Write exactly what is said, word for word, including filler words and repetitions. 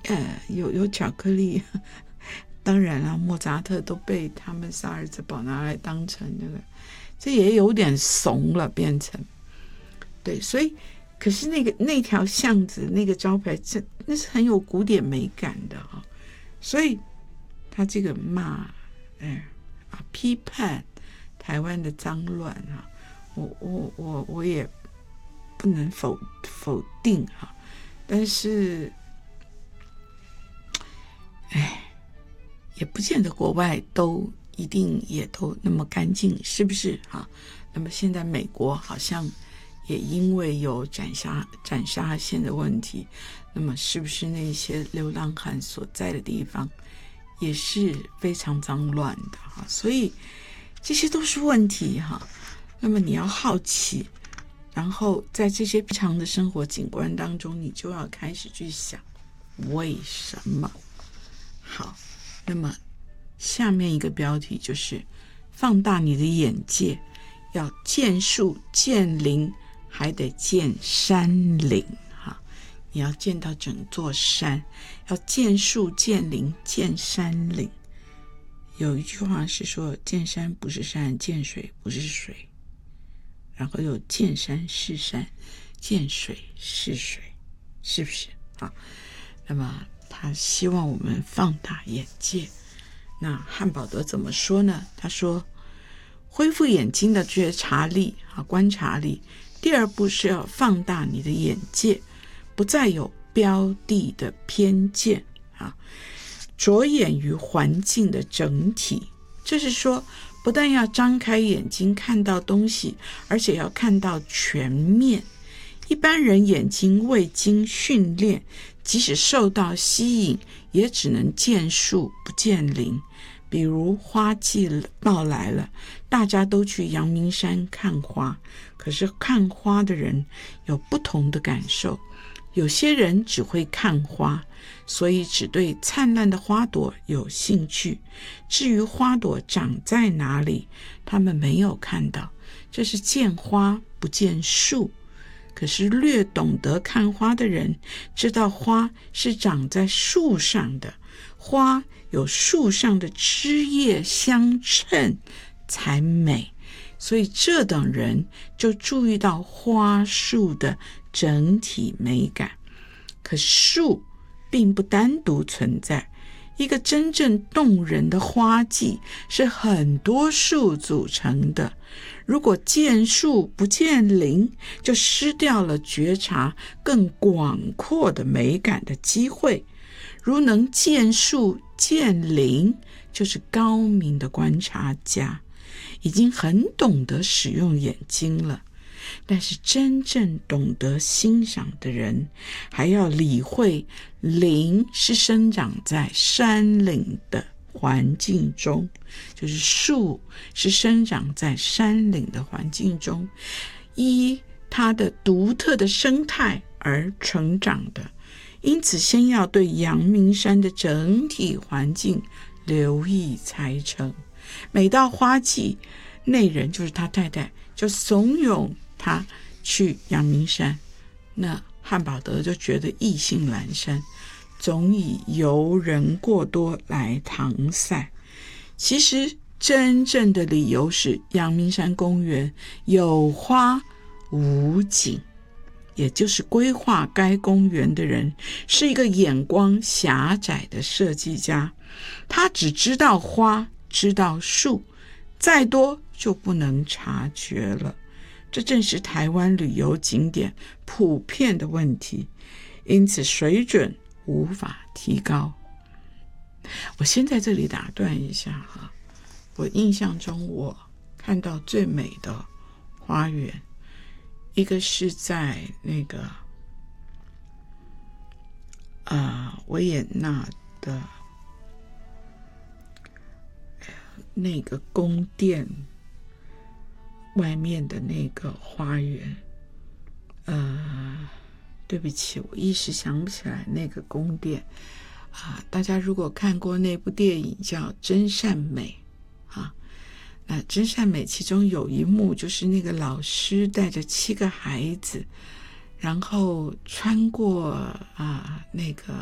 呃，有有巧克力。当然了，莫扎特都被他们萨尔茨堡拿来当成那个，这也有点怂了，变成对，所以可是那个那条巷子那个招牌，这那是很有古典美感的哈、哦，所以他这个骂，哎啊批判台湾的脏乱哈、哦，我我我我也不能否否定哈、哦，但是，哎。也不见得国外都一定也都那么干净，是不是哈？那么现在美国好像也因为有斩杀斩杀线的问题，那么是不是那些流浪汉所在的地方也是非常脏乱的哈？所以这些都是问题哈。那么你要好奇，然后在这些平常的生活景观当中，你就要开始去想为什么。好。那么下面一个标题就是放大你的眼界，要见树见林还得见山岭哈，你要见到整座山，要见树见林见山岭。有一句话是说见山不是山，见水不是水，然后有见山是山，见水是水，是不是啊？那么他希望我们放大眼界。那汉堡德怎么说呢？他说恢复眼睛的觉察力啊，观察力。第二步是要放大你的眼界，不再有标的的偏见啊，着眼于环境的整体。这是说不但要张开眼睛看到东西，而且要看到全面。一般人眼睛未经训练，即使受到吸引，也只能见树不见林。比如花季到来了，大家都去阳明山看花，可是看花的人有不同的感受。有些人只会看花，所以只对灿烂的花朵有兴趣，至于花朵长在哪里，他们没有看到，这是见花不见树。可是略懂得看花的人知道花是长在树上的，花有树上的枝叶相衬才美，所以这等人就注意到花树的整体美感。可树并不单独存在，一个真正动人的花季是很多树组成的。如果见树不见林，就失掉了觉察更广阔的美感的机会。如能见树见林，就是高明的观察家，已经很懂得使用眼睛了。但是真正懂得欣赏的人，还要理会林是生长在山岭的环境中，就是树是生长在山岭的环境中，依它的独特的生态而成长的。因此先要对阳明山的整体环境留意才成。每到花季，内人就是他太太就怂恿他去阳明山，那汉堡德就觉得意兴阑珊，总以游人过多来搪塞。其实真正的理由是阳明山公园有花无景，也就是规划该公园的人是一个眼光狭窄的设计家，他只知道花，知道树，再多就不能察觉了。这正是台湾旅游景点普遍的问题，因此水准无法提高。我先在这里打断一下哈，我印象中我看到最美的花园，一个是在那个呃维也纳的那个宫殿外面的那个花园，呃，对不起，我一时想不起来那个宫殿啊。大家如果看过那部电影叫《真善美》啊，那《真善美》其中有一幕就是那个老师带着七个孩子，然后穿过啊那个